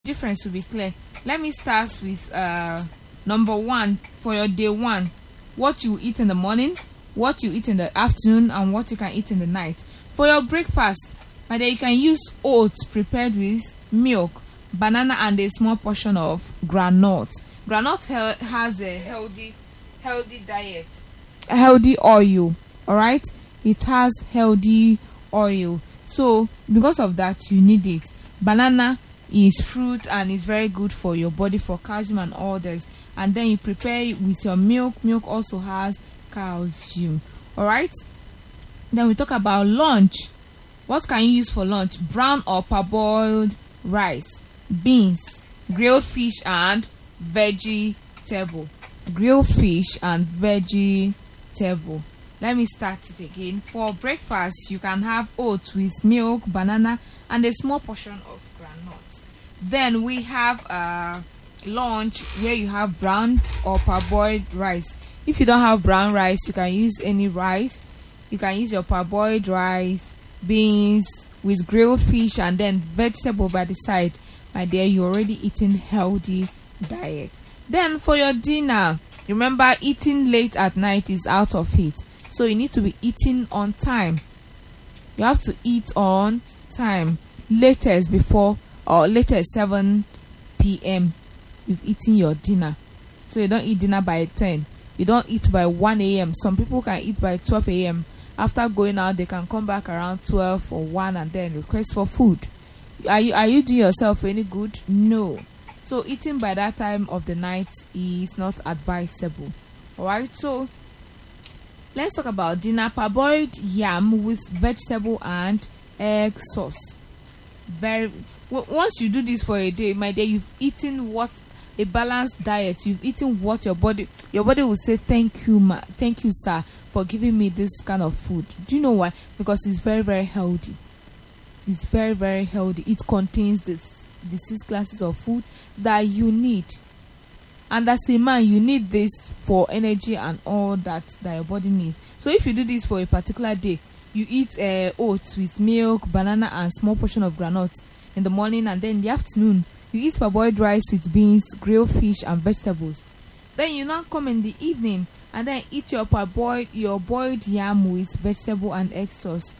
difference will be clear. Let me start with number one. For your day one, what you eat in the morning, what you eat in the afternoon, and what you can eat in the night. For your breakfast, my dear, you can use oats prepared with milk, banana, and a small portion of groundnut. Groundnut has a healthy diet, a healthy oil. All right, it has healthy oil. So because of that, you need it. Banana is fruit and is very good for your body, for calcium and all this. And then you prepare it with your milk. Milk also has calcium. All right. Then we talk about lunch. What can you use for lunch? Brown or parboiled rice, beans, grilled fish, and vegetable. Grilled fish and vegetable. Let me start it again. For breakfast, you can have oats with milk, banana, and a small portion of groundnut. Then we have lunch, where you have brown or parboiled rice. If you don't have brown rice, you can use any rice. You can use your parboiled rice, beans with grilled fish, and then vegetable by the side. My dear, you're already eating healthy diet. Then for your dinner, remember, eating late at night is out of it. So you need to be eating on time. You have to eat on time. Latest before or latest 7 p.m. you've eaten your dinner. So you don't eat dinner by 10. You don't eat by 1 a.m. Some people can eat by 12 a.m. After going out, they can come back around 12 or 1 and then request for food. Are you doing yourself any good? No. So eating by that time of the night is not advisable. Alright, so let's talk about dinner. Parboiled yam with vegetable and egg sauce. Once you do this for a day, my dear, you've eaten what a balanced diet. You've eaten what your body will say, thank you, sir, for giving me this kind of food. Do you know why? Because it's very, very healthy. It's very, very healthy. It contains the 6 classes of food that you need. And as a man, you need this for energy and all that your body needs. So if you do this for a particular day, you eat oats with milk, banana, and small portion of groundnut in the morning, and then in the afternoon you eat parboiled rice with beans, grilled fish, and vegetables. Then you now come in the evening and then eat your boiled yam with vegetable and egg sauce.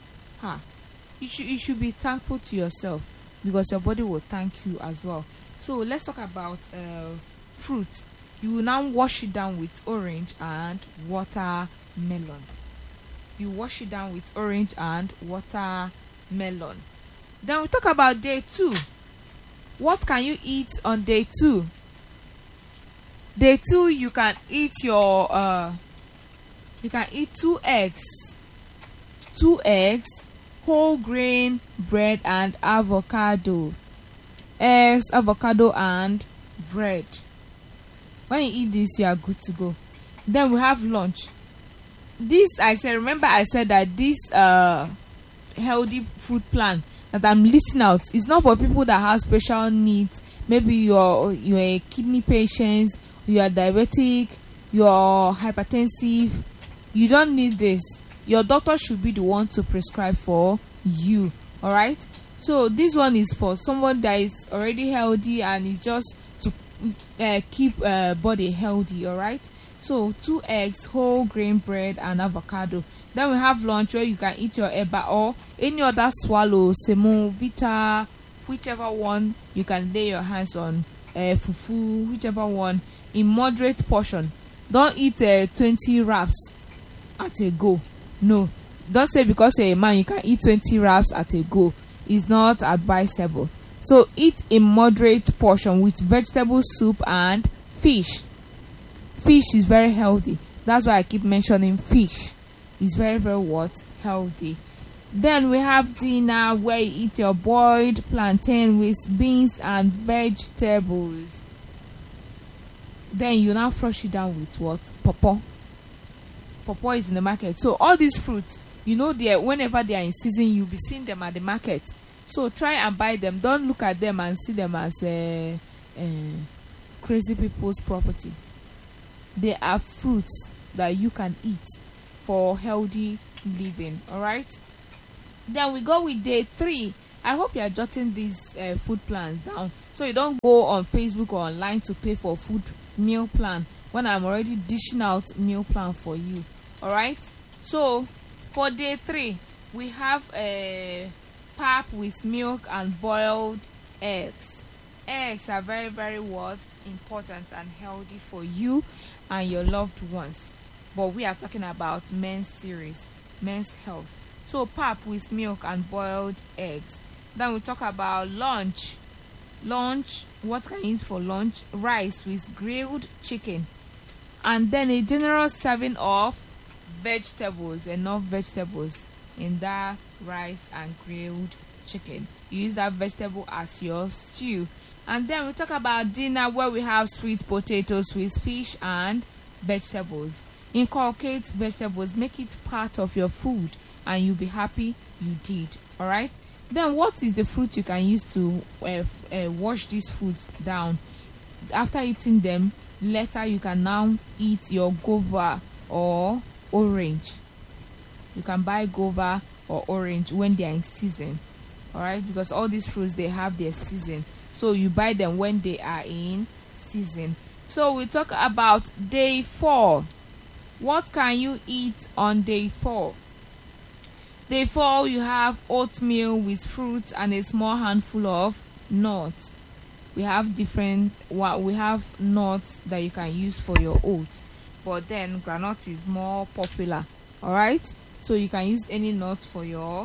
You should be thankful to yourself, because your body will thank you as well. So let's talk about fruit. You will now wash it down with orange and watermelon. You wash it down with orange and watermelon. Then we talk about day 2. What can you eat on day 2? Day 2, you can eat your 2 eggs, whole grain bread, and avocado. Eggs, avocado, and bread. When you eat this, you are good to go. Then we have lunch. I said that this healthy food plan that I'm listing out is not for people that have special needs. Maybe you're a kidney patient, you are diabetic, you're hypertensive. You don't need this. Your doctor should be the one to prescribe for you. All right. So this one is for someone that is already healthy and is just to keep body healthy. All right. So 2 eggs, whole grain bread, and avocado. Then we have lunch, where you can eat your eba or any other swallow, semo, vita, whichever one you can lay your hands on, fufu, whichever one, in moderate portion. Don't eat 20 wraps at a go. No, don't say because you're a man you can eat 20 wraps at a go. It's not advisable. So eat a moderate portion with vegetable soup and fish. Fish is very healthy. That's why I keep mentioning fish. It's very, very healthy. Then we have dinner, where you eat your boiled plantain with beans and vegetables. Then you now flush it down with what? Pawpaw. Pawpaw is in the market. So all these fruits, whenever they are in season, you'll be seeing them at the market. So try and buy them. Don't look at them and see them as crazy people's property. They are fruits that you can eat for healthy living. All right. Then we go with day 3. I hope you are jotting these food plans down so So you don't go on Facebook or online to pay for food meal plan when I'm already dishing out meal plan for you. All right. So for day 3, we have a pap with milk and boiled eggs. Eggs are very, very important and healthy for you and your loved ones. But we are talking about men's series, men's health. So pap with milk and boiled eggs. Then we talk about lunch. What can you eat for lunch? Rice with grilled chicken, and then a generous serving of vegetables, enough vegetables in that rice and grilled chicken. You use that vegetable as your stew. And then we talk about dinner, where we have sweet potatoes with fish and vegetables. Inculcate vegetables, make it part of your food, and you'll be happy you did. All right. Then what is the fruit you can use to wash these fruits down? After eating them, later you can now eat your guava or orange. You can buy guava or orange when they are in season. All right, because all these fruits, they have their season, so you buy them when they are in season. So we talk about day 4. What can you eat on day 4? Day 4, you have oatmeal with fruits and a small handful of nuts. We have nuts that you can use for your oats, but then granite is more popular. All right, so you can use any nut for your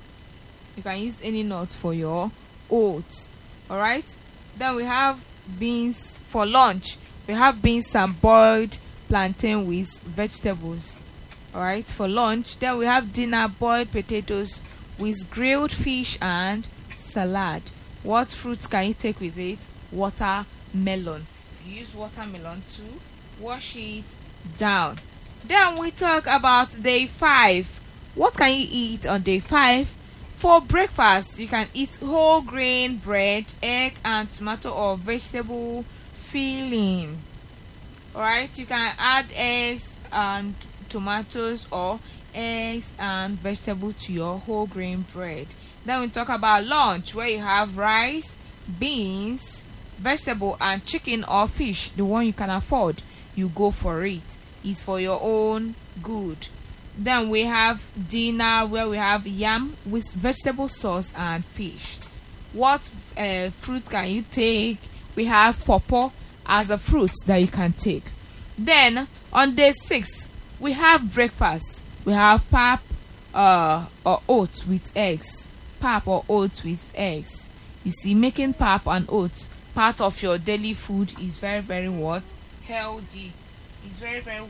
oats. All right. Then we have beans for lunch. We have beans and boiled plantain with vegetables. All right, for lunch. Then we have dinner, boiled potatoes with grilled fish and salad. What fruits can you take with it? Watermelon. You use watermelon to wash it down. Then we talk about day 5. What can you eat on day 5? For breakfast, you can eat whole grain bread, egg and tomato or vegetable filling. All right, you can add eggs and tomatoes or eggs and vegetable to your whole grain bread. Then we talk about lunch, where you have rice, beans, vegetable and chicken or fish. The one you can afford, you go for it. It's for your own good. Then we have dinner, where we have yam with vegetable sauce and fish. What fruit can you take? We have pawpaw as a fruit that you can take. Then on day 6, we have breakfast. We have pap or oats with eggs. Pap or oats with eggs. You see, making pap and oats part of your daily food is very, very healthy. It's very, very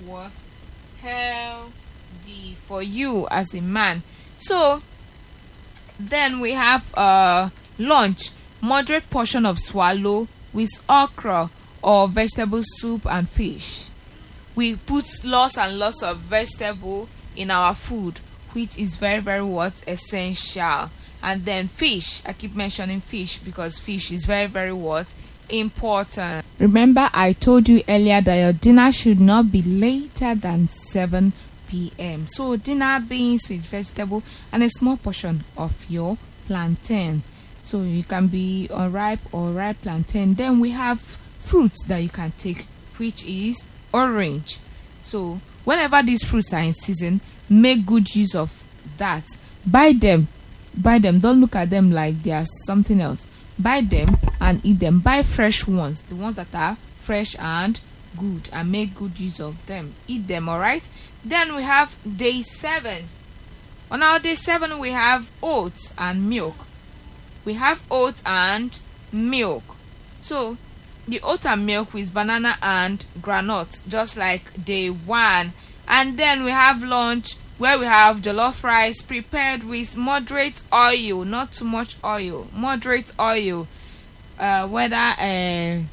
healthy for you as a man. So then we have lunch, moderate portion of swallow with okra or vegetable soup and fish. We put lots and lots of vegetable in our food, which is very, very essential. And then fish, I keep mentioning fish because fish is very, very important. Remember, I told you earlier that your dinner should not be later than 7 p.m. So dinner, beans with vegetable and a small portion of your plantain. So you can be unripe or ripe plantain. Then we have fruits that you can take, which is orange. So whenever these fruits are in season, make good use of that. Buy them. Don't look at them like they are something else. Buy them and eat them. Buy fresh ones, the ones that are fresh and good, and make good use of them. Eat them. All right. Then we have day 7. On our day 7, we have oats and milk. We have oats and milk. So the oat and milk with banana and granite, just like day 1. And then we have lunch, where we have jollof rice prepared with moderate oil, not too much oil, moderate oil. Whether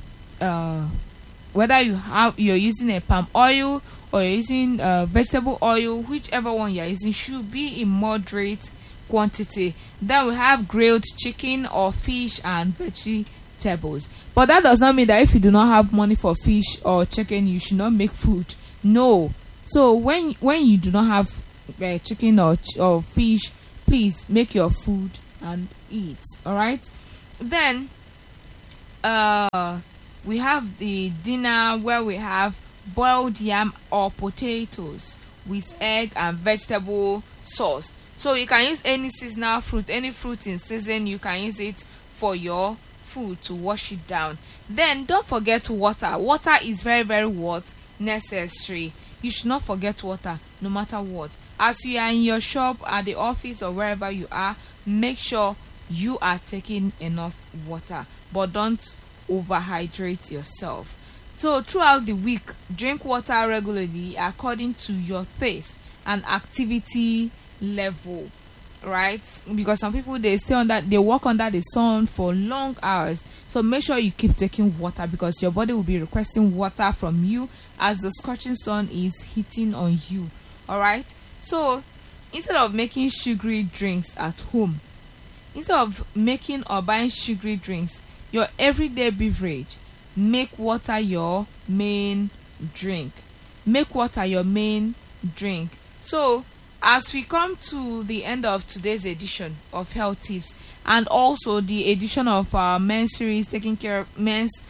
you're using a palm oil or you're using vegetable oil, whichever one you're using should be in moderate quantity. Then we have grilled chicken or fish and vegetables. But that does not mean that if you do not have money for fish or chicken, you should not make food. No. So when you do not have chicken or fish, please make your food and eat. All right. Then we have the dinner where we have boiled yam or potatoes with egg and vegetable sauce. So you can use any seasonal fruit, any fruit in season, you can use it for your food to wash it down. Then don't forget water. Water is very, very what? Necessary. You should not forget water no matter what. As you are in your shop, at the office, or wherever you are, make sure you are taking enough water, but don't overhydrate yourself. So throughout the week, drink water regularly according to your thirst and activity level, right? Because some people, they work under the sun for long hours, so make sure you keep taking water, because your body will be requesting water from you as the scorching sun is hitting on you. All right, so instead of making sugary drinks at home, instead of making or buying sugary drinks, your everyday beverage, make water your main drink. Make water your main drink. So as we come to the end of today's edition of Health Tips, and also the edition of our men's series, taking care of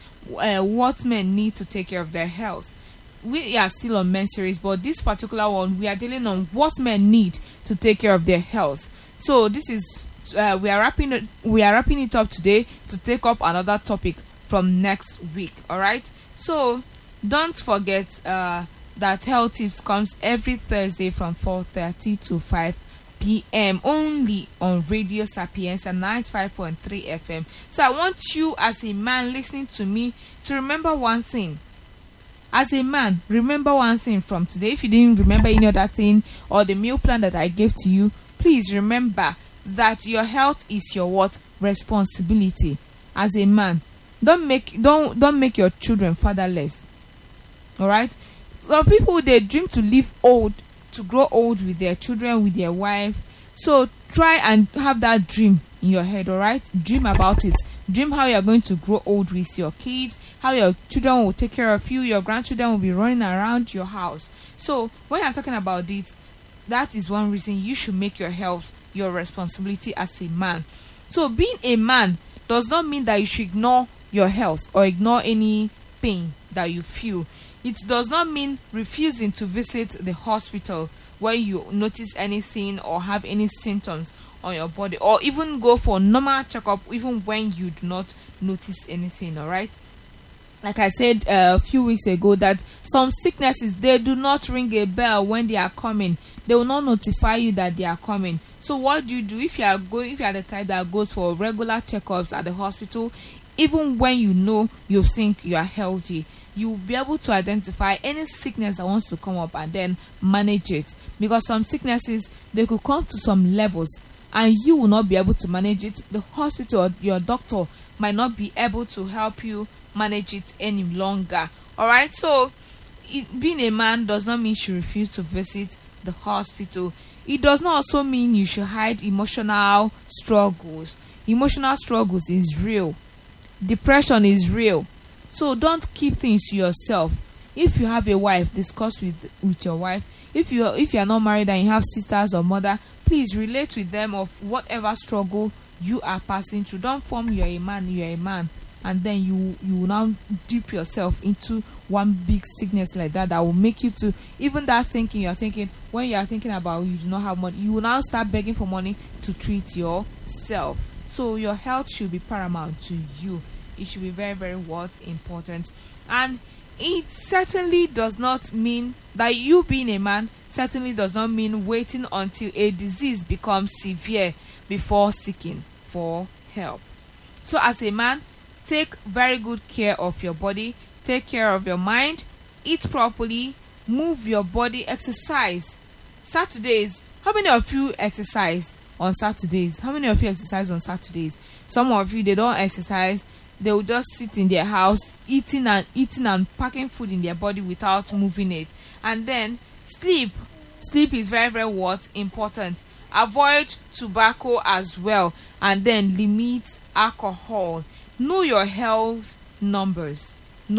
what men need to take care of their health, we are still on men's series, but this particular one we are dealing on what men need to take care of their health. So this is we are wrapping it up today to take up another topic from next week. All right, so don't forget that Health Tips comes every Thursday from 4:30 to 5 p.m. only on Radio Sapienza 95.3 FM. So I want you, as a man listening to me, to remember one thing. As a man, remember one thing from today. If you didn't remember any other thing or the meal plan that I gave to you, please remember that your health is your what? Responsibility. As a man, don't make your children fatherless. All right. Some people, they dream to live old, to grow old with their children, with their wife. So try and have that dream in your head. All right, dream about it. Dream how you are going to grow old with your kids, how your children will take care of you, your grandchildren will be running around your house. So when I'm talking about this, that is one reason you should make your health your responsibility as a man. So being a man does not mean that you should ignore your health or ignore any pain that you feel. It does not mean refusing to visit the hospital when you notice anything or have any symptoms on your body, or even go for normal checkup even when you do not notice anything. All right, like I said a few weeks ago, that some sicknesses, they do not ring a bell when they are coming. They will not notify you that they are coming. So what do? If you are the type that goes for regular checkups at the hospital, even when you know you think you are healthy, you will be able to identify any sickness that wants to come up and then manage it. Because some sicknesses, they could come to some levels and you will not be able to manage it. The hospital or your doctor might not be able to help you manage it any longer. All right, so being a man does not mean you should refuse to visit the hospital. It does not also mean you should hide emotional struggles. Emotional struggles is real. Depression is real. So don't keep things to yourself. If you have a wife, discuss with your wife. If you are not married and you have sisters or mother, please relate with them of whatever struggle you are passing through. Don't form you're a man, and then you will now dip yourself into one big sickness like that will make you to, even that thinking you're thinking, when you are thinking about you do not have money, you will now start begging for money to treat yourself. So your health should be paramount to you. It should be very, very important. And it certainly does not mean that you being a man certainly does not mean waiting until a disease becomes severe before seeking for help. So as a man, take very good care of your body, take care of your mind, eat properly, move your body, exercise. Saturdays, how many of you exercise on Saturdays? How many of you exercise on Saturdays? Some of you, they don't exercise. They will just sit in their house eating and packing food in their body without moving it. And then sleep is very, very important. Avoid tobacco as well, and then limit alcohol. Know your health numbers.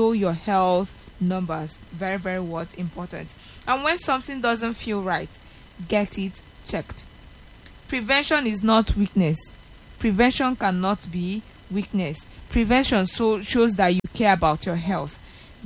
Very, very important. And when something doesn't feel right, get it checked. Prevention is not weakness. Prevention cannot be weakness. Prevention shows that you care about your health.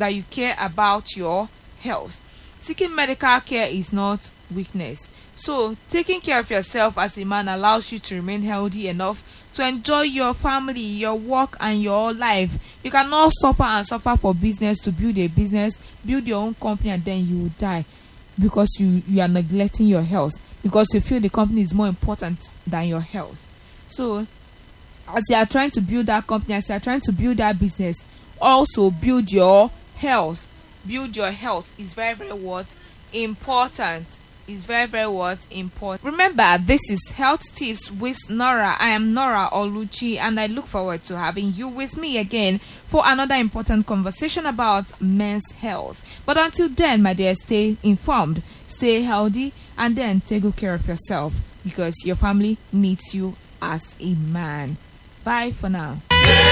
Seeking medical care is not weakness. So, taking care of yourself as a man allows you to remain healthy enough to enjoy your family, your work, and your life. You cannot suffer for business, to build a business, build your own company, and then you will die because you are neglecting your health, because you feel the company is more important than your health. So, as you are trying to build that company, as you are trying to build that business, also build your health. Build your health is very, very important. Remember, this is Health Tips with Nora. I am Nora Oluchi, and I look forward to having you with me again for another important conversation about men's health. But until then, my dear, stay informed, stay healthy, and then take good care of yourself, because your family needs you as a man. Bye for now.